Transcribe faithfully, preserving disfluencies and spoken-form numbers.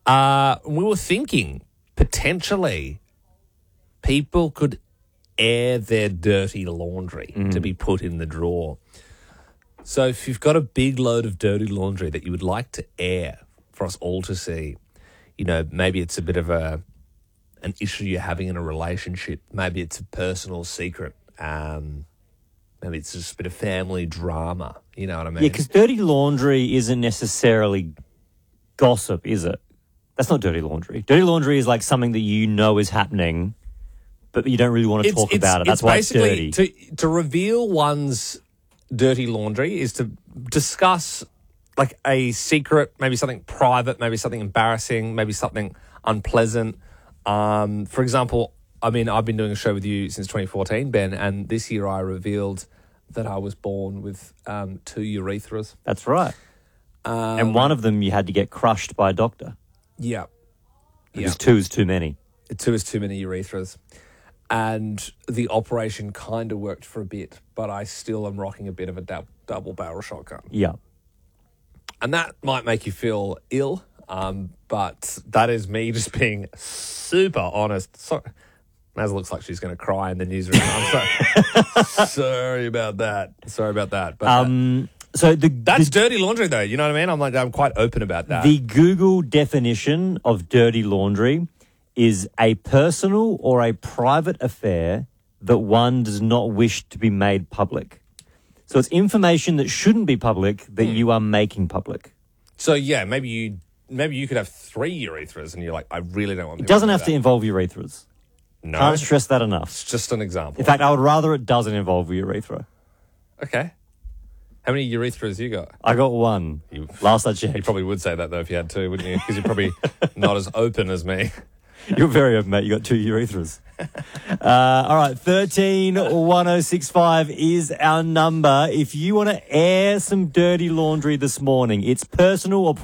Uh, we were thinking potentially people could air their dirty laundry Mm. to be put in the drawer. So if you've got a big load of dirty laundry that you would like to air for us all to see, you know, maybe it's a bit of a an issue you're having in a relationship. Maybe it's a personal secret. Um, maybe it's just a bit of family drama. You know what I mean? Yeah, because dirty laundry isn't necessarily gossip, is it? That's not dirty laundry. Dirty laundry is like something that you know is happening, but you don't really want to It's- talk it's- about it. That's it's why it's basically dirty. To, to reveal one's dirty laundry is to discuss like a secret, maybe something private, maybe something embarrassing, maybe something unpleasant. Um, for example, I mean, I've been doing a show with you since twenty fourteen, Ben, and this year I revealed that I was born with um, two urethras. That's right. Um, And one of them you had to get crushed by a doctor Yeah. because Yeah. two is too many. Two is too many urethras. And the operation kind of worked for a bit, but I still am rocking a bit of a dou- double barrel shotgun. Yeah. And that might make you feel ill, um, but that is me just being super honest. So, Maz looks like she's going to cry in the newsroom. I'm sorry. sorry about that. Sorry about that. But uh, Um. So the that's the, dirty laundry, though. You know what I mean? I'm like, I'm quite open about that. the Google definition of dirty laundry is a personal or a private affair that one does not wish to be made public. So it's information that shouldn't be public that you are making public. So yeah, maybe you maybe you could have three urethras, and you're like, I really don't want. It doesn't have to involve urethras. No, Can't stress that enough. it's just an example. In fact, I would rather it doesn't involve urethra. Okay. How many urethras you got? I got one. You- Last I checked. You probably would say that though if you had two, wouldn't you? Because you're probably not as open as me. You're very open, mate. You got two urethras. uh, all right, thirteen one oh six five is our number. If you want to air some dirty laundry this morning, it's personal or